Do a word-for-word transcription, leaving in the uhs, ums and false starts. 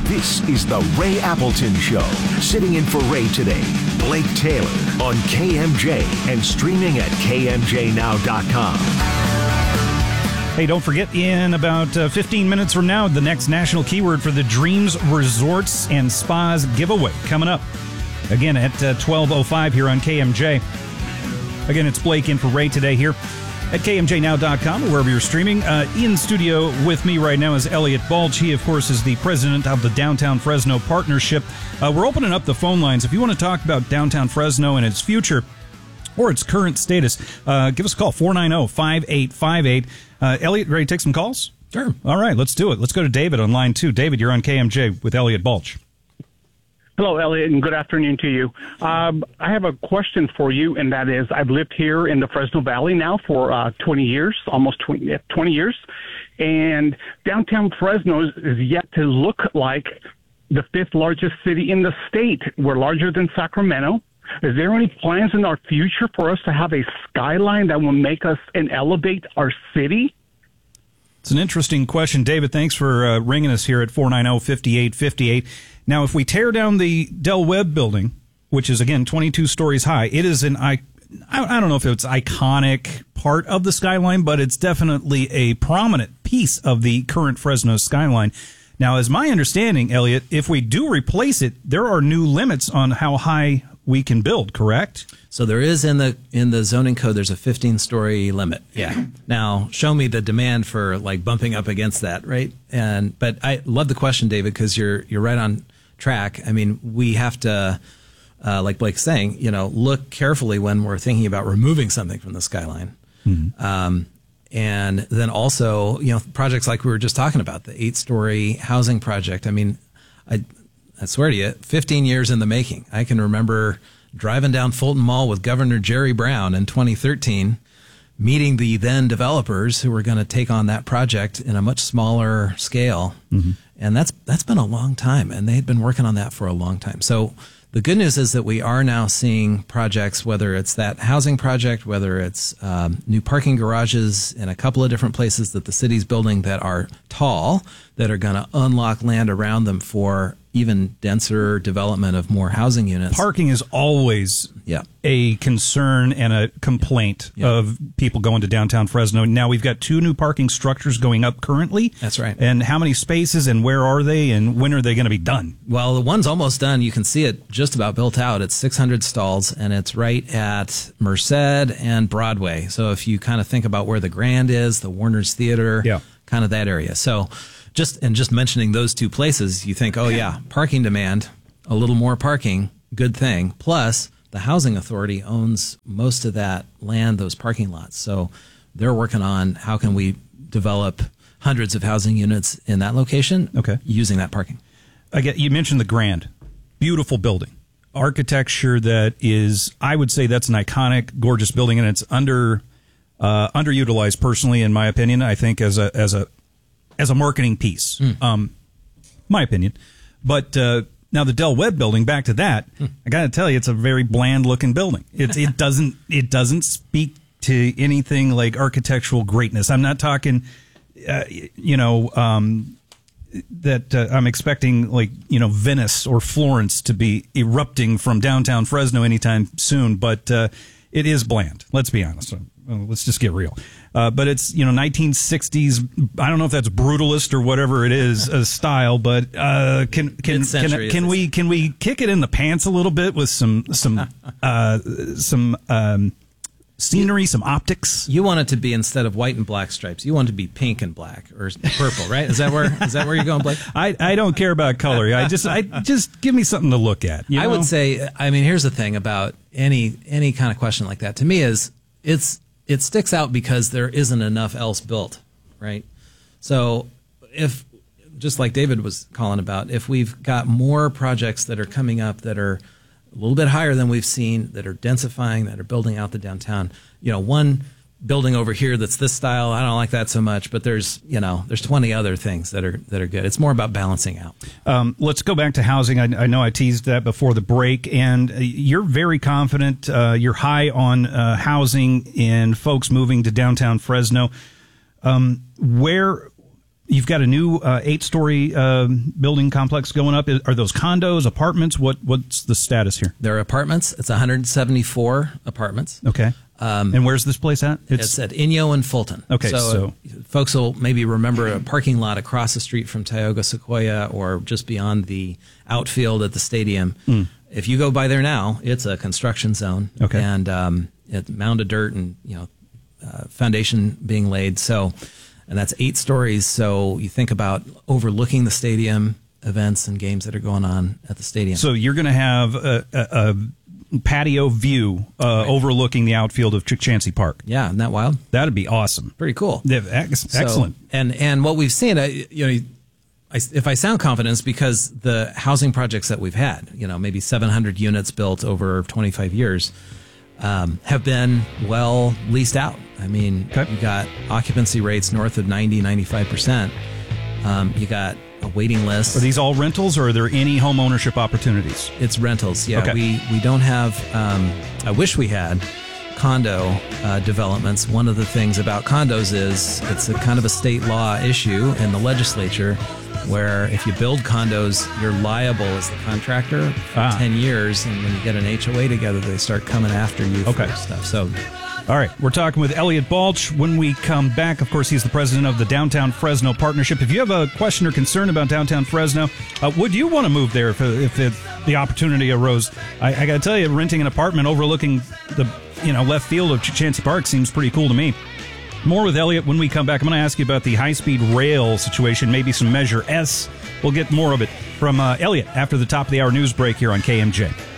This is the Ray Appleton Show. Sitting in for Ray today, Blake Taylor on K M J and streaming at K M J now dot com. Hey, don't forget, in about uh, fifteen minutes from now, the next national keyword for the Dreams Resorts and Spas giveaway coming up. Again, at uh, twelve oh five here on K M J. Again, it's Blake in for Ray today here at K M J now dot com, or wherever you're streaming. Uh, in studio with me right now is Elliot Balch. He, of course, is the president of the Downtown Fresno Partnership. Uh, we're opening up the phone lines. If you want to talk about Downtown Fresno and its future or its current status, uh, give us a call, four nine zero, five eight five eight. Uh, Elliot, ready to take some calls? Sure. All right, let's do it. Let's go to David on line two. David, you're on K M J with Elliot Balch. Hello, Elliot, and good afternoon to you. Um, I have a question for you, and that is, I've lived here in the Fresno Valley now for uh, twenty years, almost twenty, twenty years, and downtown Fresno is yet to look like the fifth largest city in the state. We're larger than Sacramento. Is there any plans in our future for us to have a skyline that will make us and elevate our city? It's an interesting question. David, thanks for uh, ringing us here at four nine zero, five eight five eight. Now, if we tear down the Del Webb building, which is, again, twenty-two stories high, it is an, I, I don't know if it's iconic part of the skyline, but it's definitely a prominent piece of the current Fresno skyline. Now, as my understanding, Elliot, if we do replace it, there are new limits on how high we can build, correct? So there is in the in the zoning code, there's a fifteen story limit. Yeah. Now, show me the demand for like bumping up against that, right? And but I love the question, David, because you're you're right on track. I mean, we have to, uh, like Blake's saying, you know, look carefully when we're thinking about removing something from the skyline. Mm-hmm. Um, and then also, you know, projects like we were just talking about, the eight story housing project. I mean, I. I swear to you, fifteen years in the making. I can remember driving down Fulton Mall with Governor Jerry Brown in twenty thirteen, meeting the then developers who were going to take on that project in a much smaller scale. Mm-hmm. And that's that's been a long time, and they had been working on that for a long time. So the good news is that we are now seeing projects, whether it's that housing project, whether it's um, new parking garages in a couple of different places that the city's building that are tall, that are going to unlock land around them for even denser development of more housing units. Parking is always yeah. a concern and a complaint yeah. Yeah. of people going to downtown Fresno. Now we've got two new parking structures going up currently. That's right. And how many spaces and where are they and when are they going to be done? Well, the one's almost done. You can see it just about built out. It's six hundred stalls, and it's right at Merced and Broadway. So if you kind of think about where the Grand is, the Warner's Theater, yeah. kind of that area. So Just and just mentioning those two places, you think, oh yeah, parking demand, a little more parking, good thing. Plus, the housing authority owns most of that land, those parking lots. So they're working on how can we develop hundreds of housing units in that location, okay, using that parking. I get you mentioned the Grand, beautiful building, architecture that is, I would say that's an iconic, gorgeous building, and it's under uh, underutilized personally, in my opinion. I think as a as a as a marketing piece, mm. um, my opinion. But uh, now the Del Webb building, back to that, mm. I got to tell you, it's a very bland looking building. It, it doesn't it doesn't speak to anything like architectural greatness. I'm not talking, uh, you know, um, that uh, I'm expecting like, you know, Venice or Florence to be erupting from downtown Fresno anytime soon. But uh, it is bland. Let's be honest. Well, let's just get real. Uh, but it's, you know, nineteen sixties. I don't know if that's brutalist or whatever it is, a style. But uh, can can can, can we can we kick it in the pants a little bit with some some uh, some um, scenery, some optics? You want it to be, instead of white and black stripes, you want it to be pink and black or purple, right? Is that where is that where you're going, Blake? I, I don't care about color. I just I just give me something to look at. You know? I would say. I mean, here's the thing about any any kind of question like that. To me, is it's. It sticks out because there isn't enough else built, right? So if, just like David was calling about, if we've got more projects that are coming up that are a little bit higher than we've seen, that are densifying, that are building out the downtown, you know, one building over here that's this style, I don't like that so much, but there's, you know, there's twenty other things that are that are good. It's more about balancing out. Um, let's go back to housing. I, I know I teased that before the break, and you're very confident. Uh, you're high on uh, housing and folks moving to downtown Fresno. Um, where You've got a new uh, eight-story uh, building complex going up. Are those condos, apartments? What What's the status here? They're apartments. It's one hundred seventy-four apartments. Okay. Um, and where's this place at? It's, it's at Inyo and Fulton. Okay, so, so. Uh, folks will maybe remember a parking lot across the street from Tioga Sequoia or just beyond the outfield at the stadium. Mm. If you go by there now, it's a construction zone. Okay. And um, it's mound of dirt and, you know, uh, foundation being laid. So... And that's eight stories, so you think about overlooking the stadium, events and games that are going on at the stadium. So you're going to have a, a, a patio view uh, right. overlooking the outfield of Chancey Park. Yeah, isn't that wild? That'd be awesome. Pretty cool. Yeah, ex- excellent. So, and and what we've seen, I, you know, I, if I sound confident, it's because the housing projects that we've had, you know, maybe seven hundred units built over twenty-five years. Um, have been well leased out. I mean, okay. you got occupancy rates north of ninety, ninety-five percent. Um, you got a waiting list. Are these all rentals, or are there any home ownership opportunities? It's rentals, yeah. Okay. We, we don't have, um, I wish we had condo uh, developments. One of the things about condos is it's a kind of a state law issue in the legislature where if you build condos, you're liable as the contractor for ah. ten years, and when you get an H O A together, they start coming after you okay. for stuff. So, all right, we're talking with Elliot Balch. When we come back, of course, he's the president of the Downtown Fresno Partnership. If you have a question or concern about Downtown Fresno, uh, would you want to move there if, if it, the opportunity arose? I, I got to tell you, renting an apartment overlooking the you know left field of Chancey Park seems pretty cool to me. More with Elliot when we come back. I'm going to ask you about the high-speed rail situation, maybe some Measure S. We'll get more of it from uh, Elliot after the top of the hour news break here on K M J.